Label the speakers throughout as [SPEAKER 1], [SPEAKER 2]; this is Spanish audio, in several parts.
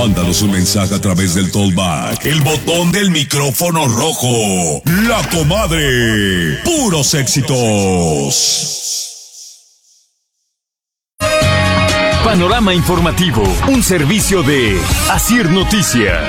[SPEAKER 1] Mándanos un mensaje a través del Talkback, el botón del micrófono rojo. La Comadre. Puros éxitos.
[SPEAKER 2] Panorama informativo, un servicio de Asir Noticias.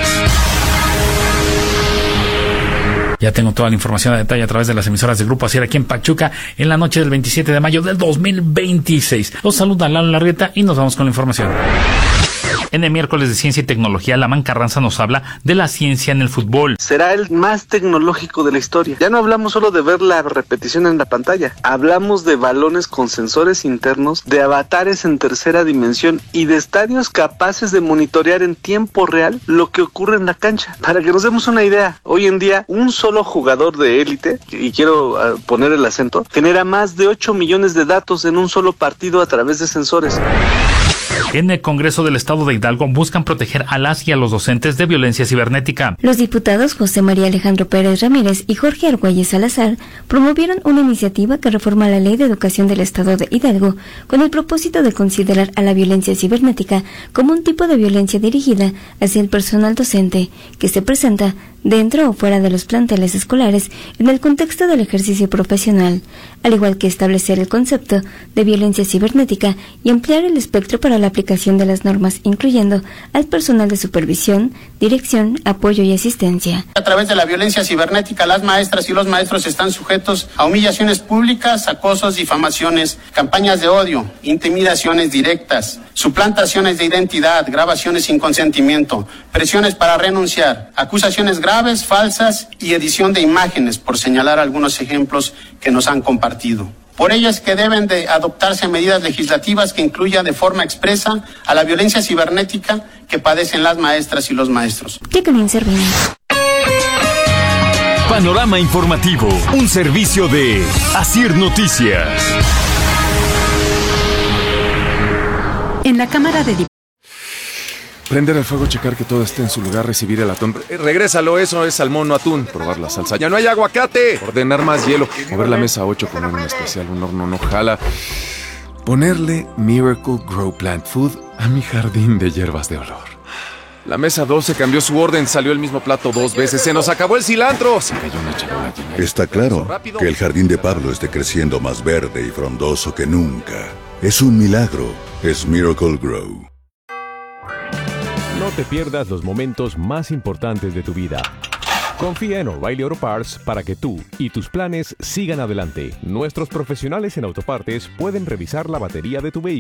[SPEAKER 3] Ya tengo toda la información a detalle a través de las emisoras del Grupo Asir aquí en Pachuca en la noche del 27 de mayo del 2026. Los saluda Lalo Larrieta y nos vamos con la información. En el miércoles de Ciencia y Tecnología, Lamán Carranza nos habla de la ciencia en el fútbol.
[SPEAKER 4] Será el más tecnológico de la historia. Ya no hablamos solo de ver la repetición en la pantalla. Hablamos de balones con sensores internos, de avatares en tercera dimensión y de estadios capaces de monitorear en tiempo real lo que ocurre en la cancha. Para que nos demos una idea, hoy en día un solo jugador de élite, y quiero poner el acento, genera más de 8 millones de datos en un solo partido a través de sensores.
[SPEAKER 3] En el Congreso del Estado de Hidalgo buscan proteger a las y a los docentes de violencia cibernética.
[SPEAKER 5] Los diputados José María Alejandro Pérez Ramírez y Jorge Argüelles Salazar promovieron una iniciativa que reforma la Ley de Educación del Estado de Hidalgo con el propósito de considerar a la violencia cibernética como un tipo de violencia dirigida hacia el personal docente que se presenta dentro o fuera de los planteles escolares en el contexto del ejercicio profesional, al igual que establecer el concepto de violencia cibernética y ampliar el espectro para la aplicación de las normas, incluyendo al personal de supervisión, dirección, apoyo y asistencia.
[SPEAKER 6] A través de la violencia cibernética, las maestras y los maestros están sujetos a humillaciones públicas, acosos, difamaciones, campañas de odio, intimidaciones directas, suplantaciones de identidad, grabaciones sin consentimiento, presiones para renunciar, acusaciones graves, falsas y edición de imágenes, por señalar algunos ejemplos que nos han compartido. Por ello es que deben de adoptarse medidas legislativas que incluyan de forma expresa a la violencia cibernética que padecen las maestras y los maestros.
[SPEAKER 5] Jacqueline Servini.
[SPEAKER 2] Panorama informativo, un servicio de Asir Noticias.
[SPEAKER 7] En la Cámara de
[SPEAKER 8] Prender el fuego, checar que todo esté en su lugar, recibir el atún. Regrésalo, eso es salmón, no atún. Probar la salsa. ¡Ya no hay aguacate! Ordenar más hielo. Mover la mesa 8 con un especial, un horno no jala. Ponerle Miracle Grow Plant Food a mi jardín de hierbas de olor. La mesa 12 cambió su orden, salió el mismo plato 2 veces. ¡Se nos acabó el cilantro! Se cayó una charola llena.
[SPEAKER 9] Está claro que el jardín de Pablo esté creciendo más verde y frondoso que nunca. Es un milagro. Es Miracle Grow.
[SPEAKER 10] No te pierdas los momentos más importantes de tu vida. Confía en O'Reilly Auto Parts para que tú y tus planes sigan adelante. Nuestros profesionales en autopartes pueden revisar la batería de tu vehículo